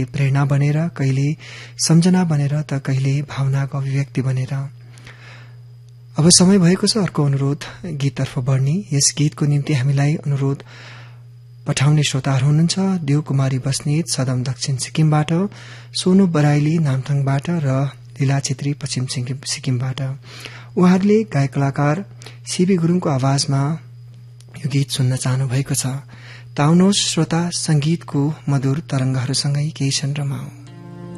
प्रेरणा बनेर, कहिले सम्झना बनेर त कहिले भावनाको अभिव्यक्ति बनेर। अब समय भएको छ अर्को अनुरोध गीततर्फ बढ्ने। यस गीतको निम्ति हामीलाई अनुरोध पठाउने श्रोताहरू हुनुहुन्छ देवकुमारी बस्नेत सदम दक्षिण सिक्किमबाट, सोनु बराइली नामथाङबाट र लीला छेत्री पश्चिम सिक्किमबाट। उहाँहरूले गायक कलाकार सीबी गुरूङको आवाजमा यो गीत सुन्न चाहनु भएको छ। ताउनुहोस् श्रोता, संगीतको मधुर तरंगहरूसँगै केही क्षण रमाऊ।